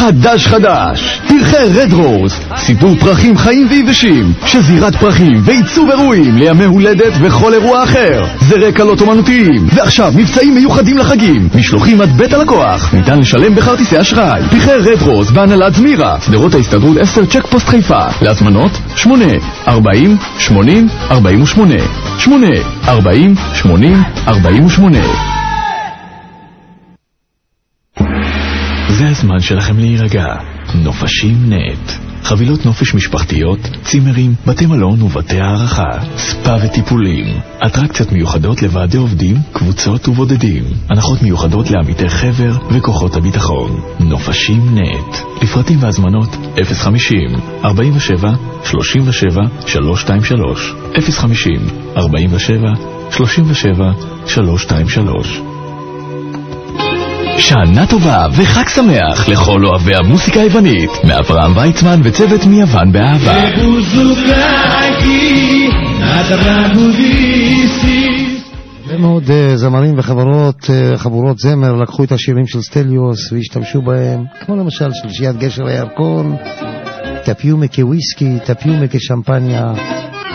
חדש, פרחי רד רוז, סיפור פרחים חיים ויבשים, שזירת פרחים ועיצוב אירועים לימי הולדת וכל אירוע אחר. זה רקלות אומנותיים, ועכשיו מבצעים מיוחדים לחגים, משלוחים עד בית הלקוח, ניתן לשלם בכרטיסי אשראי. פרחי רד רוז בהנהלת זמירה, סדרות ההסתדרות 10 צ'ק פוסט חיפה. להזמנות 8 40 80 48 8 40 80 48. זה הזמן שלכם להירגע. נופשים נט, חבילות נופש משפחתיות, צימרים, בתי מלון ובתי הערכה, ספא וטיפולים, אטרקציות מיוחדות לוועדי עובדים, קבוצות ובודדים, הנחות מיוחדות לעמיתי חבר וכוחות הביטחון. נופשים נט, לפרטים והזמנות 050 47 37 323 050 47 37 323. שנה טובה וחג שמח לכל אוהבי המוסיקה היוונית, מאברהם ויצמן וצוות מיוון באהבה. ומאוד זמרים וחבורות זמר לקחו את השירים של סטליוס והשתמשו בהם, כמו למשל שלישיית גשר הירקון, טפיומה כוויסקי, טפיומה כשמפניה.